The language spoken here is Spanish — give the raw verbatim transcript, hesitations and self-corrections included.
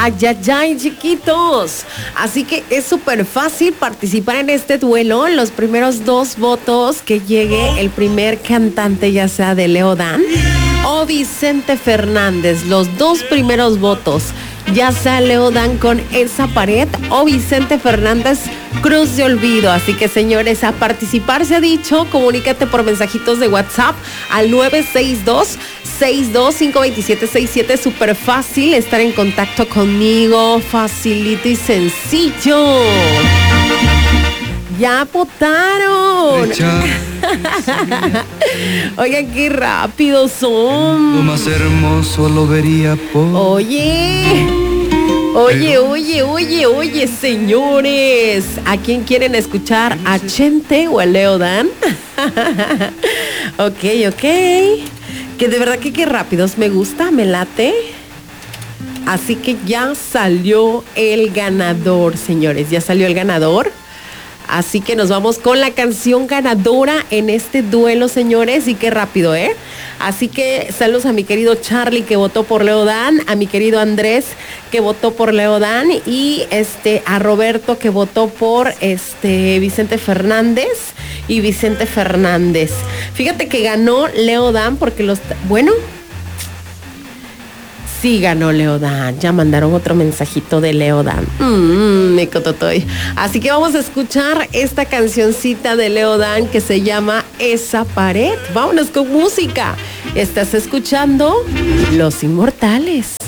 Ay, ay, ay, chiquitos. Así que es súper fácil participar en este duelo. Los primeros dos votos que llegue el primer cantante, ya sea de Leodán o Vicente Fernández. Los dos primeros votos, ya sea Leodán con Esa Pared o Vicente Fernández, Cruz de Olvido. Así que, señores, a participar se ha dicho. Comunícate por mensajitos de WhatsApp al nueve seis dos, seis dos cinco, dos siete seis siete. Súper fácil estar en contacto conmigo. Facilito y sencillo. ¡Ya votaron! Oigan, qué rápidos son. Lo más hermoso lo vería por... Oye, oye, oye, oye, oye, señores. ¿A quién quieren escuchar? ¿A Chente o a Leodán? Ok, ok. Que de verdad que qué rápidos. Me gusta, me late. Así que ya salió el ganador, señores. Ya salió el ganador. Así que nos vamos con la canción ganadora en este duelo, señores. Y qué rápido, ¿eh? Así que saludos a mi querido Charlie, que votó por Leodán, a mi querido Andrés, que votó por Leodán, y este a Roberto, que votó por este Vicente Fernández y Vicente Fernández. Fíjate que ganó Leodán porque los... Bueno... Sí, ganó Leodán. Ya mandaron otro mensajito de Leodán. Mmm, mi cototoy. Así que vamos a escuchar esta cancioncita de Leodán que se llama Esa Pared. Vámonos con música. Estás escuchando Los Inmortales.